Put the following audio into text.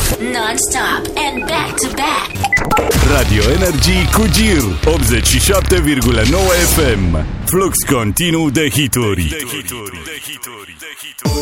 Non-stop and back-to-back. Radio Energy cu Gir 87,9 FM. Flux continuu de hituri.